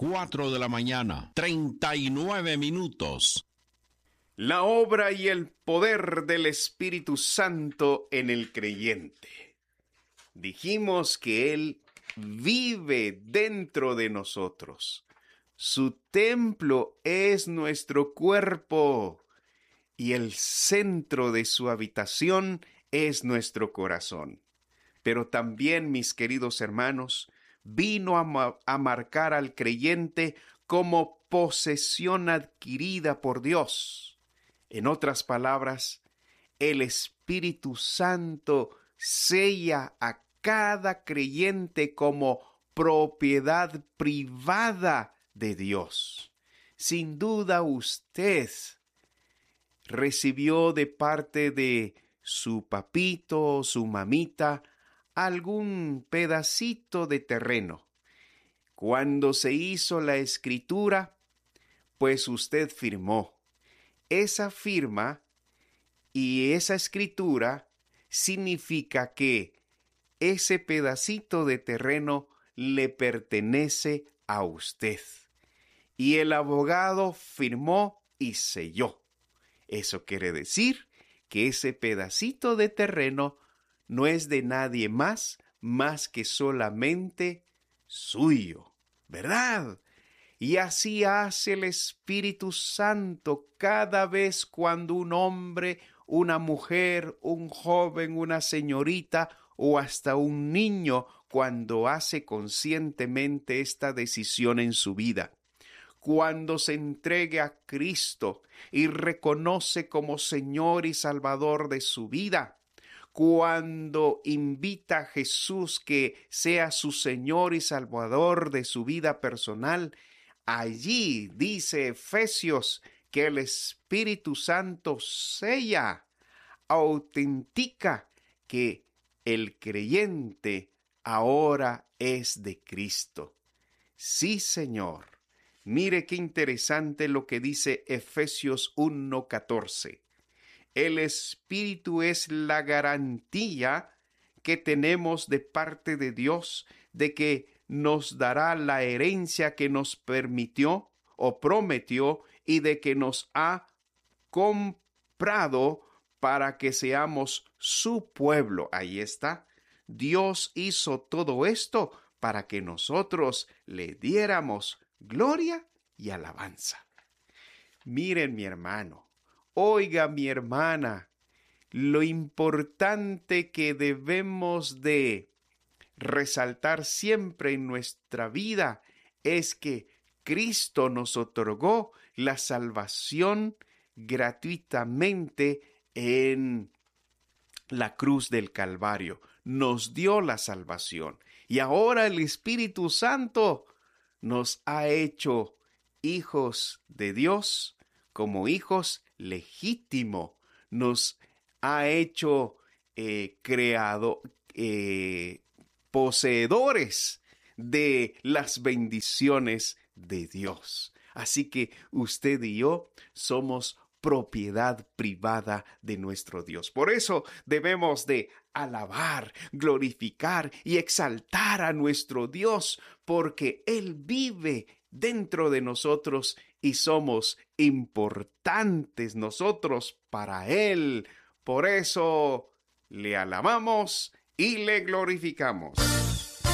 4 de la mañana, 39 minutos. La obra y el poder del Espíritu Santo en el creyente. Dijimos que Él vive dentro de nosotros. Su templo es nuestro cuerpo y el centro de su habitación es nuestro corazón. Pero también, mis queridos hermanos, vino a marcar al creyente como posesión adquirida por Dios. En otras palabras, el Espíritu Santo sella a cada creyente como propiedad privada de Dios. Sin duda usted recibió de parte de su papito o su mamita algún pedacito de terreno. Cuando se hizo la escritura, pues usted firmó. Esa firma y esa escritura significa que ese pedacito de terreno le pertenece a usted. Y el abogado firmó y selló. Eso quiere decir que ese pedacito de terreno no es de nadie más que solamente suyo, ¿verdad? Y así hace el Espíritu Santo cada vez cuando un hombre, una mujer, un joven, una señorita o hasta un niño, cuando hace conscientemente esta decisión en su vida. Cuando se entregue a Cristo y reconoce como Señor y Salvador de su vida, cuando invita a Jesús que sea su Señor y Salvador de su vida personal, allí dice Efesios que el Espíritu Santo sella, autentica que el creyente ahora es de Cristo. Sí, Señor. Mire qué interesante lo que dice Efesios 1:14. El Espíritu es la garantía que tenemos de parte de Dios de que nos dará la herencia que nos permitió o prometió y de que nos ha comprado para que seamos su pueblo. Ahí está. Dios hizo todo esto para que nosotros le diéramos gloria y alabanza. Miren, mi hermano, oiga, mi hermana, lo importante que debemos de resaltar siempre en nuestra vida es que Cristo nos otorgó la salvación gratuitamente en la cruz del Calvario. Nos dio la salvación y ahora el Espíritu Santo nos ha hecho hijos de Dios como hijos legítimos. Nos ha hecho poseedores de las bendiciones de Dios. Así que usted y yo somos propiedad privada de nuestro Dios. Por eso debemos de alabar, glorificar y exaltar a nuestro Dios, porque Él vive dentro de nosotros y somos importantes nosotros para Él. Por eso le alabamos y le glorificamos.